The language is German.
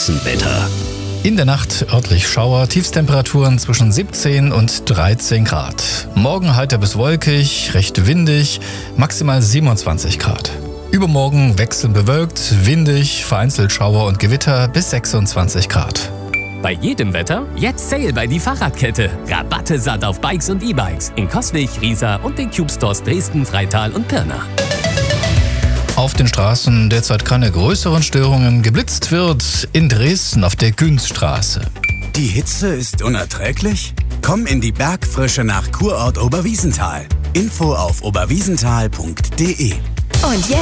Straßenwetter. In der Nacht örtlich Schauer, Tiefstemperaturen zwischen 17 und 13 Grad. Morgen heiter bis wolkig, recht windig, maximal 27 Grad. Übermorgen wechselnd bewölkt, windig, vereinzelt Schauer und Gewitter bis 26 Grad. Bei jedem Wetter jetzt Sale bei die Fahrradkette. Rabatte satt auf Bikes und E-Bikes in Coswig, Riesa und den Cube Stores Dresden, Freital und Pirna. Auf den Straßen derzeit keine größeren Störungen. Geblitzt wird in Dresden auf der Günzstraße. Die Hitze ist unerträglich? Komm in die Bergfrische nach Kurort Oberwiesenthal. Info auf oberwiesenthal.de. Und jetzt